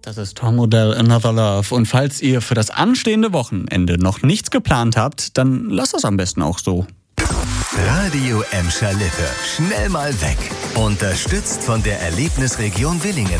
Das ist Tom Odell, Another Love. Und falls ihr für das anstehende Wochenende noch nichts geplant habt, dann lasst es am besten auch so. Radio Emscher Lippe. Schnell mal weg. Unterstützt von der Erlebnisregion Willingen.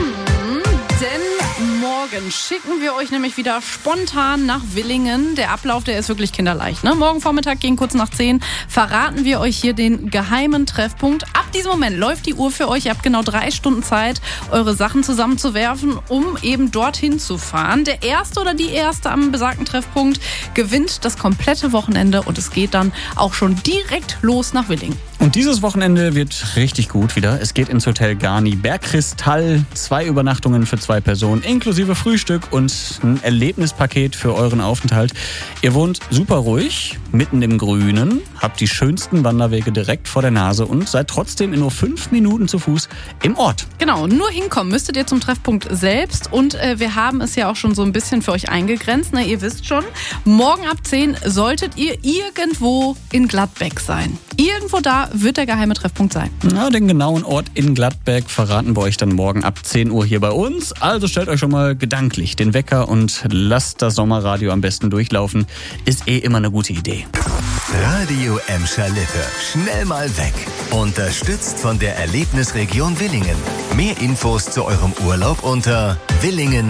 Denn morgen schicken wir euch nämlich wieder spontan nach Willingen. Der Ablauf, der ist wirklich kinderleicht. Ne? Morgen Vormittag gegen kurz nach 10 verraten wir euch hier den geheimen Treffpunkt. Ab diesem Moment läuft die Uhr für euch. Ihr habt genau 3 Stunden Zeit, eure Sachen zusammenzuwerfen, um eben dorthin zu fahren. Der Erste oder die Erste am besagten Treffpunkt gewinnt das komplette Wochenende und es geht dann auch schon direkt los nach Willingen. Und dieses Wochenende wird richtig gut wieder. Es geht ins Hotel Garni Bergkristall. 2 Übernachtungen für 2 Personen, inklusive Frühstück und ein Erlebnispaket für euren Aufenthalt. Ihr wohnt super ruhig, mitten im Grünen, habt die schönsten Wanderwege direkt vor der Nase und seid trotzdem in nur 5 Minuten zu Fuß im Ort. Genau, nur hinkommen müsstet ihr zum Treffpunkt selbst und wir haben es ja auch schon so ein bisschen für euch eingegrenzt. Ne? Ihr wisst schon, morgen ab 10 solltet ihr irgendwo in Gladbeck sein. Irgendwo da wird der geheime Treffpunkt sein. Na, den genauen Ort in Gladbeck verraten wir euch dann morgen ab 10 Uhr hier bei uns. Also stellt euch schon mal gedanklich den Wecker und lasst das Sommerradio am besten durchlaufen. Ist immer eine gute Idee. Radio Emscher Lippe. Schnell mal weg. Unterstützt von der Erlebnisregion Willingen. Mehr Infos zu eurem Urlaub unter Willingen.